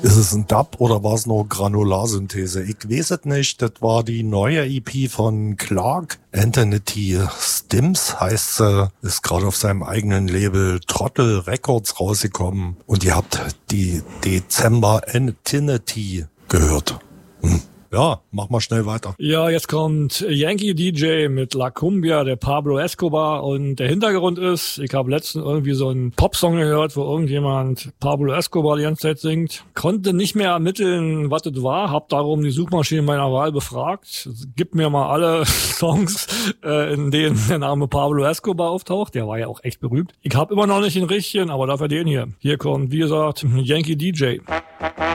Ist es ein Dub oder war es nur Granularsynthese? Ich weiß es nicht. Das war die neue EP von Clark. Anthony Stims heißt sie, ist gerade auf seinem eigenen Label Trottel Records rausgekommen. Und ihr habt die Dezember Infinity gehört. Ja, mach mal schnell weiter. Ja, jetzt kommt Yankee DJ mit La Cumbia, der Pablo Escobar. Und der Hintergrund ist, ich habe letztens irgendwie so einen Popsong gehört, wo irgendjemand Pablo Escobar die ganze Zeit singt. Konnte nicht mehr ermitteln, was das war. Hab darum die Suchmaschine meiner Wahl befragt. Gib mir mal alle Songs, in denen der Name Pablo Escobar auftaucht. Der war ja auch echt berühmt. Ich habe immer noch nicht den richtigen, aber dafür den hier. Hier kommt, wie gesagt, Yankee DJ.